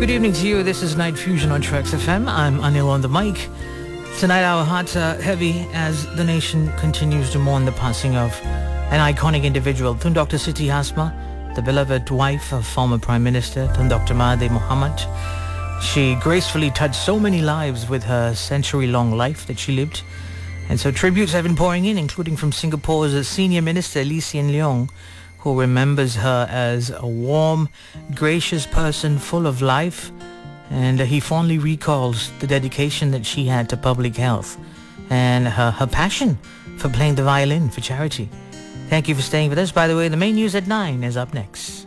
Good evening to you. This is Night Fusion on Trax FM. I'm Anil on the mic. Tonight our hearts are heavy as the nation continues to mourn the passing of an iconic individual, Tun Dr. Siti Hasma, the beloved wife of former Prime Minister Tun Dr. Mahathir Mohamad. She gracefully touched so many lives with her century-long life that she lived. And so tributes have been pouring in, including from Singapore's senior minister, Lee Hsien Loong, who remembers her as a warm, gracious person full of life, and he fondly recalls the dedication that she had to public health and her passion for playing the violin for charity. Thank you for staying with us. By the way, the main news at 9 is up next.